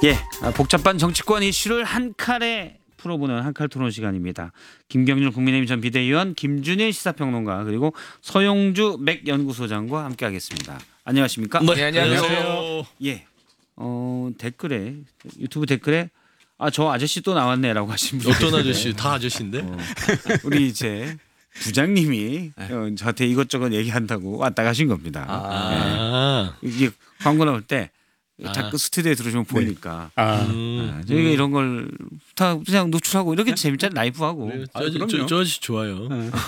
예, 복잡한 정치권 이슈를 한 칼에 풀어보는 한칼 토론 시간입니다. 김경률 국민의힘 전 비대위원, 김준일 시사평론가, 그리고 서용주 맥연구소장과 함께하겠습니다. 안녕하십니까? 네, 안녕하세요. 예, 댓글에 유튜브 댓글에 저 아저씨 또 나왔네라고 하신 분. 어떤 아저씨? 다 아저씨인데? 우리 이제 부장님이 저한테 이것저것 얘기한다고 왔다 가신 겁니다. 네. 이게 광고 나올 때 자꾸 스튜디오에 들어오시면 보이니까 저희가 이런 걸 다 그냥 노출하고 이렇게 재밌잖아요. 라이브하고. 네, 저 아저씨 좋아요.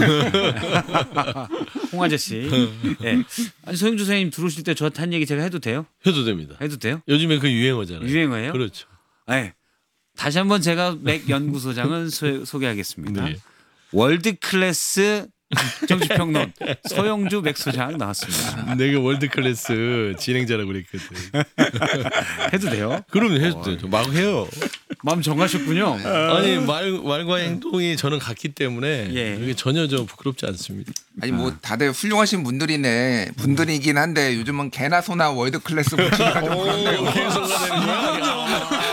홍 아저씨. 네. 아니 소영주 선생님 들어오실 때 저한테 한 얘기 제가 해도 돼요? 해도 됩니다. 해도 돼요? 요즘에 그 유행어잖아요. 유행어예요? 그렇죠. 네. 다시 한번 제가 맥연구소장을 소개하겠습니다. 네. 월드 클래스 정치평론 서영주 맥소장 나왔습니다. 내가 월드 클래스 진행자라고 그랬거든. 해도 돼요? 그럼 해도 돼요. 막 해요. 마음 정하셨군요. 아니 말과 행동이 저는 같기 때문에 이게 전혀 부끄럽지 않습니다. 아니 뭐 다들 훌륭하신 분들이긴 한데 요즘은 개나 소나 월드 클래스 붙이기가 좀 그런데요. 계속가 되는 거야.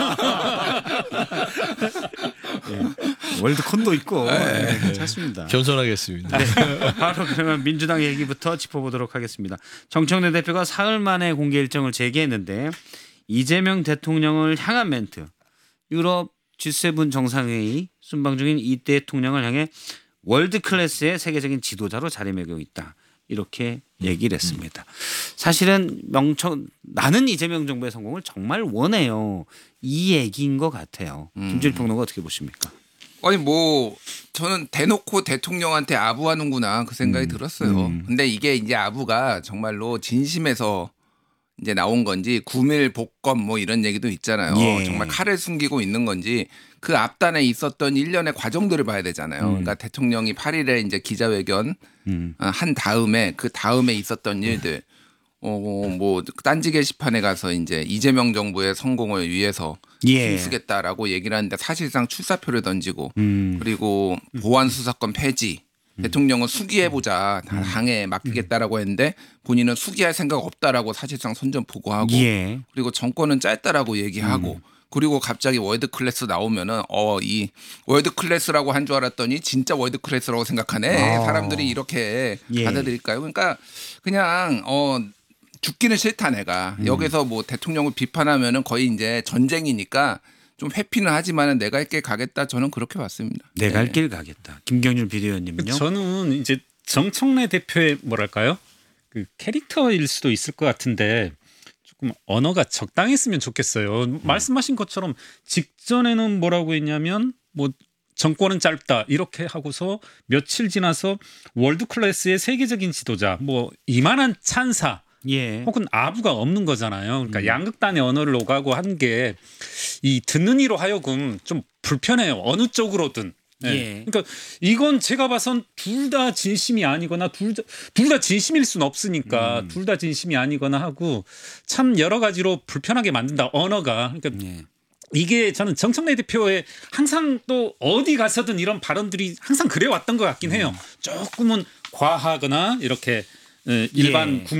월드 콘도 있고 괜찮습니다. 겸손하겠습니다. 네. 바로 그러면 민주당 얘기부터 짚어보도록 하겠습니다. 정청래 대표가 사흘 만에 공개 일정을 재개했는데 이재명 대통령을 향한 멘트, 유럽 G7 정상회의 순방 중인 이 대통령을 향해 월드 클래스의 세계적인 지도자로 자리매기고 있다. 이렇게 얘기를 했습니다. 사실은 나는 이재명 정부의 성공을 정말 원해요. 이 얘기인 것 같아요. 김준일 평론가 어떻게 보십니까? 아니 뭐 저는 대놓고 대통령한테 아부하는구나 그 생각이 들었어요. 근데 이게 이제 아부가 정말로 진심에서 이제 나온 건지 구밀복검 뭐 이런 얘기도 있잖아요. 예. 정말 칼을 숨기고 있는 건지 그 앞단에 있었던 일련의 과정들을 봐야 되잖아요. 그러니까 대통령이 8일에 이제 기자회견 한 다음에 그 다음에 있었던 일들 뭐 딴지 게시판에 가서 이제 이재명 정부의 성공을 위해서 힘쓰겠다라고 얘기를 하는데 사실상 출사표를 던지고 그리고 보안 수사권 폐지 대통령은 수기해보자 당에 맡기겠다라고 했는데 본인은 수기할 생각 없다라고 사실상 선전포고하고 그리고 정권은 짧다라고 얘기하고 그리고 갑자기 월드 클래스 나오면은 이 월드 클래스라고 한 줄 알았더니 진짜 월드 클래스라고 생각하네. 사람들이 이렇게 받아들일까요? 그러니까 그냥 죽기는 싫다 내가. 여기서 뭐 대통령을 비판하면은 거의 이제 전쟁이니까 좀 회피는 하지만은 내가 할 길 가겠다. 저는 그렇게 봤습니다. 내가 할 길 가겠다. 김경률 비대위원님은요? 저는 이제 정청래 대표의 뭐랄까요? 그 캐릭터일 수도 있을 것 같은데 조금 언어가 적당했으면 좋겠어요. 말씀하신 것처럼 직전에는 뭐라고 했냐면 뭐 정권은 짧다 이렇게 하고서 며칠 지나서 월드 클래스의 세계적인 지도자 뭐 이만한 찬사 혹은 아부가 없는 거잖아요. 그러니까 양극단의 언어를 오가고 한 게 이 듣는 이로 하여금 좀 불편해요. 어느 쪽으로든. 그러니까 이건 제가 봐선 둘 다 진심이 아니거나 둘 다 진심일 수는 없으니까 둘 다 진심이 아니거나 하고 참 여러 가지로 불편하게 만든다. 언어가. 그러니까 이게 저는 정청래 대표의 항상 또 어디 가서든 이런 발언들이 항상 그래 왔던 것 같긴 해요. 조금은 과하거나 이렇게 일반